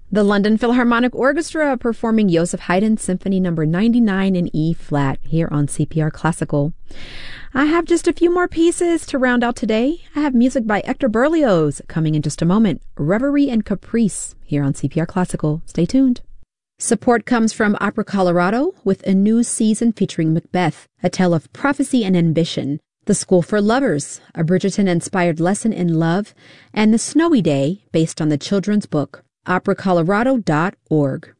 The London Philharmonic Orchestra performing Joseph Haydn's Symphony No. 99 in E-flat here on CPR Classical. I have just a few more pieces to round out today. I have music by Hector Berlioz coming in just a moment. Reverie and Caprice here on CPR Classical. Stay tuned. Support comes from Opera Colorado with a new season featuring Macbeth, a tale of prophecy and ambition, The School for Lovers, a Bridgerton-inspired lesson in love, and The Snowy Day, based on the children's book. operacolorado.org.